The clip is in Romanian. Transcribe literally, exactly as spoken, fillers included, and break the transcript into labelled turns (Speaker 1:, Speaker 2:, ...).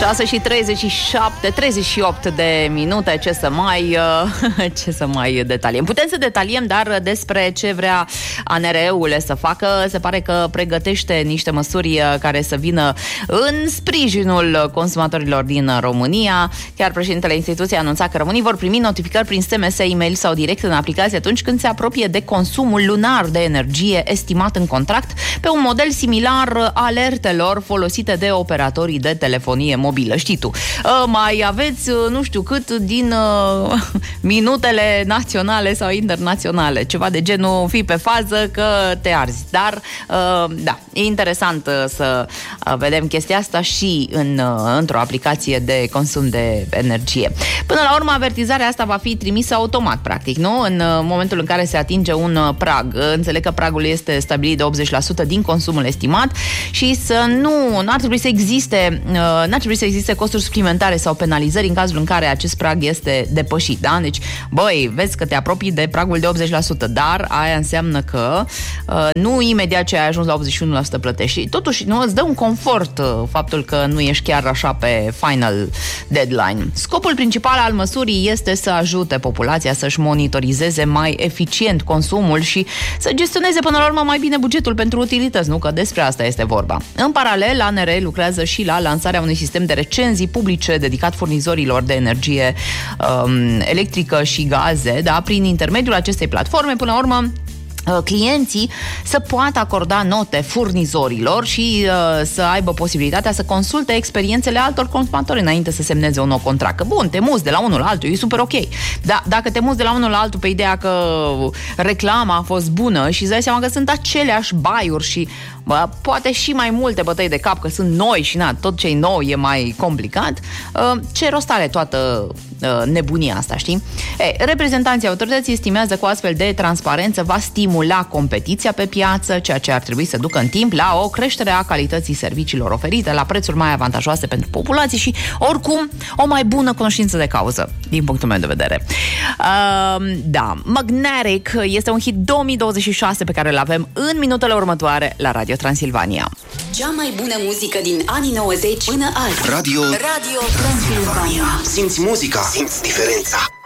Speaker 1: șase și treizeci și șapte, treizeci și opt de minute. Ce să mai ce să mai detaliem? Putem să detaliem, dar despre ce vrea A N R E-ul să facă, se pare că pregătește niște măsuri care să vină în sprijinul consumatorilor din România. Chiar președintele instituției a anunțat că românii vor primi notificări prin S M S, e-mail sau direct în aplicație atunci când se apropie de consumul lunar de energie estimat în contract, pe un model similar alertelor folosite de operatorii de telefonie mobilă. Știi tu, mai aveți nu știu cât din uh, minutele naționale sau internaționale, ceva de genul, fii pe fază că te arzi. Dar uh, da, e interesant uh, să vedem chestia asta și în, uh, într-o aplicație de consum de energie. Până la urmă, avertizarea asta va fi trimisă automat, practic, nu? În uh, momentul în care se atinge un uh, prag. Înțeleg că pragul este stabilit de optzeci la sută din consumul estimat și să nu, n-ar trebui să existe uh, n-ar trebui să existe costuri suplimentare sau penalizări în cazul în care acest prag este depășit, da? Deci, băi, vezi că te apropii de pragul de optzeci la sută, dar aia înseamnă că uh, nu imediat ce ai ajuns la optzeci și unu la sută plătești. Și totuși, nu, îți dă un confort uh, faptul că nu ești chiar așa pe final deadline. Scopul principal al măsurii este să ajute populația să-și monitorizeze mai eficient consumul și să gestioneze până la urmă mai bine bugetul pentru utilități, nu? Că despre asta este vorba. În paralel, A N R E lucrează și la lansarea unui sistem de recenzii publice dedicat furnizorilor de energie um, electrică și gaze, da? Prin intermediul acestei platforme, până la urmă, clienții să poată acorda note furnizorilor și uh, să aibă posibilitatea să consulte experiențele altor consumatori înainte să semneze un nou contract. Că bun, te muți de la unul la altul, e super ok. Dar dacă te muți de la unul la altul pe ideea că reclama a fost bună și îți dai seama că sunt aceleași baiuri și bă, poate și mai multe bătăi de cap, că sunt noi și na, tot ce-i nou e mai complicat, uh, ce rost are toată uh, nebunia asta, știi? E, reprezentanții autorității estimează că o astfel de transparență va stimula competiția pe piață, ceea ce ar trebui să ducă în timp la o creștere a calității serviciilor oferite, la prețuri mai avantajoase pentru populație și, oricum, o mai bună cunoștință de cauză, din punctul meu de vedere. Uh, da, Magnetic este un hit două mii douăzeci și șase pe care îl avem în minutele următoare la Radio Transilvania.
Speaker 2: Cea mai bună muzică din anii nouăzeci până azi.
Speaker 3: Radio
Speaker 2: Radio Transilvania.
Speaker 3: Simți muzica, simți diferența.